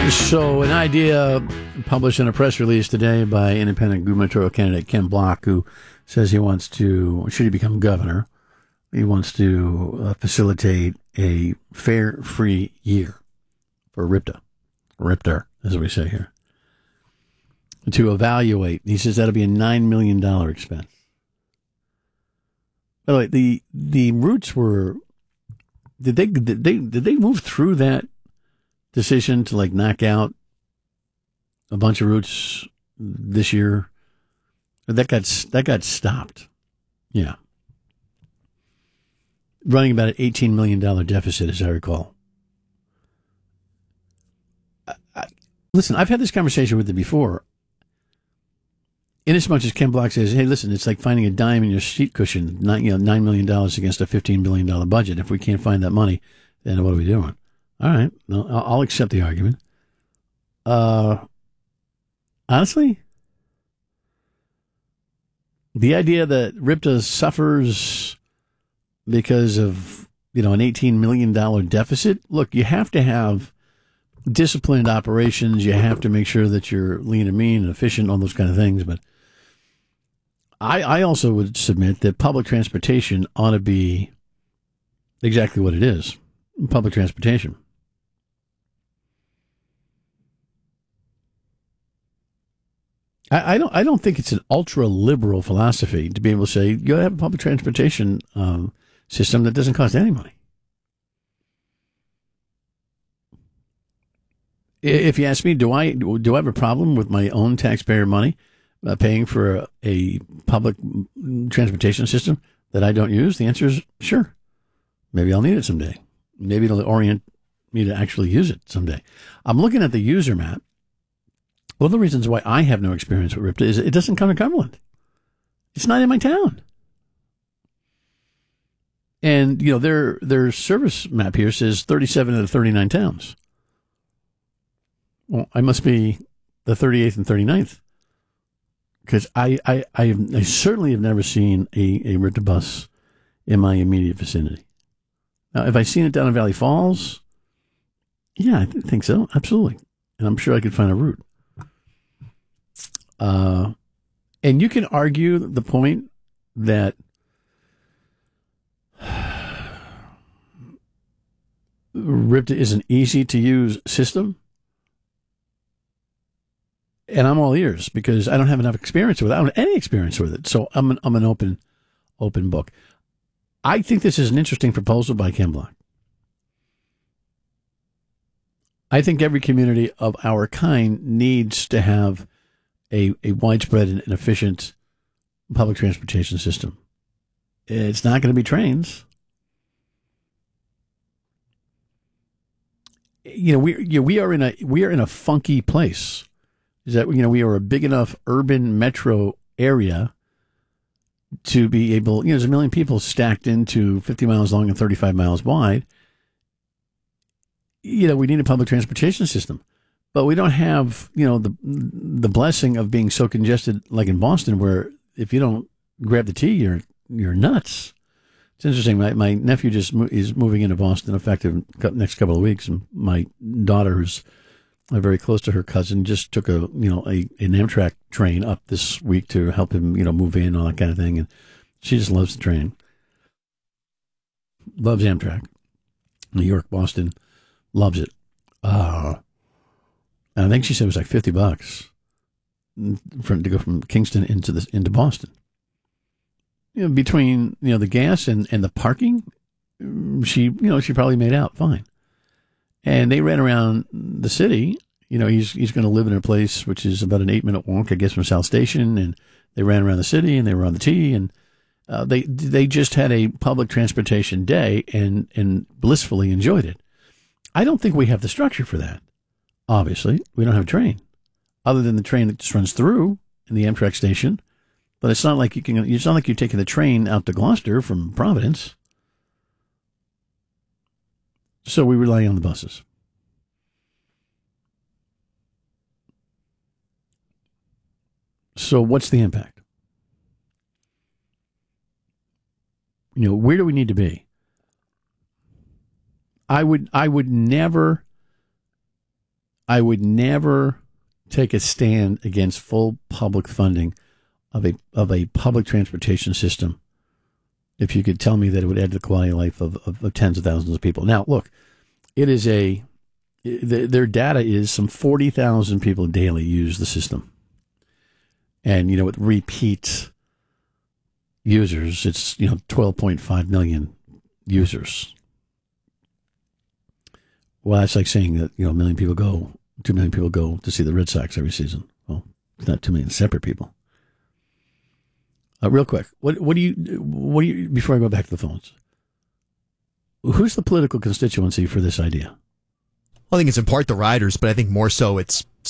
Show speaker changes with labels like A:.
A: So an idea published in a press release today by independent gubernatorial candidate Ken Block, who says he wants to, should he become governor, he wants to facilitate a fare free year for RIPTA, as we say here, to evaluate. He says that'll be a $9 million expense. By the way, the routes were, did they move through that decision to like knock out a bunch of routes this year? That got stopped. Yeah. Running about an $18 million deficit, as I recall. Listen, I've had this conversation with them before. Inasmuch as Ken Block says, hey, listen, it's like finding a dime in your seat cushion, $9 million against a $15 billion budget. If we can't find that money, then what are we doing? All right, no, I'll accept the argument. Honestly, the idea that RIPTA suffers because of, an $18 million deficit, look, you have to have disciplined operations. You have to make sure that you're lean and mean and efficient, all those kind of things. But I also would submit that public transportation ought to be exactly what it is, public transportation. I don't think it's an ultra liberal philosophy to be able to say you got to have a public transportation system that doesn't cost any money. If you ask me, do I have a problem with my own taxpayer money paying for a public transportation system that I don't use? The answer is sure. Maybe I'll need it someday. Maybe it'll orient me to actually use it someday. I'm looking at the user map. One of the reasons why I have no experience with RIPTA is it doesn't come to Cumberland. It's not in my town. And, their service map here says 37 of the 39 towns. Well, I must be the 38th and 39th. Because I certainly have never seen a RIPTA bus in my immediate vicinity. Now, have I seen it down in Valley Falls? Yeah, I think so. Absolutely. And I'm sure I could find a route. And you can argue the point that RIPTA is an easy to use system. And I'm all ears because I don't have enough experience with it. I don't have any experience with it. So I'm an open book. I think this is an interesting proposal by Ken Block. I think every community of our kind needs to have a widespread and efficient public transportation system. It's not going to be trains. We are in a funky place. Is that we are a big enough urban metro area to be able. There's 1 million people stacked into 50 miles long and 35 miles wide. We need a public transportation system. But we don't have, the blessing of being so congested like in Boston, where if you don't grab the T, you're nuts. It's interesting. My nephew just is moving into Boston effective next couple of weeks, and my daughter, who's very close to her cousin, just took an Amtrak train up this week to help him, move in, all that kind of thing, and she just loves the train. Loves Amtrak. New York, Boston, loves it. And I think she said it was like $50 to go from Kingston into Boston. Between the gas and the parking, she probably made out fine. And they ran around the city. He's going to live in a place which is about an 8-minute walk, I guess, from South Station. And they ran around the city and they were on the T. And they just had a public transportation day and blissfully enjoyed it. I don't think we have the structure for that. Obviously, we don't have a train, other than the train that just runs through in the Amtrak station. But it's not like it's not like you're taking the train out to Gloucester from Providence. So we rely on the buses. So what's the impact? Where do we need to be? I would never I would never take a stand against full public funding of a public transportation system if you could tell me that it would add to the quality of life of tens of thousands of people. Now, look, their data is some 40,000 people daily use the system. And, with repeat users, it's, 12.5 million users. Well, that's like saying that, 2 million people go to see the Red Sox every season. Well, it's not 2 million separate people. Real quick, what do you, before I go back to the phones, who's the political constituency for this idea?
B: Well, I think it's in part the riders, but I think more so it's